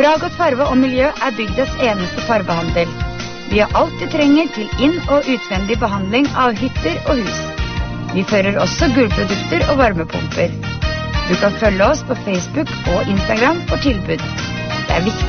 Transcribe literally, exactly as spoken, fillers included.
Fragot farve og miljø er bygdas eneste farvehandel. Vi har alt du trenger til inn- og utvendig behandling av hytter og hus. Vi fører også gulvprodukter og varmepumper. Du kan følge oss på Facebook og Instagram for tilbud. Det er viktig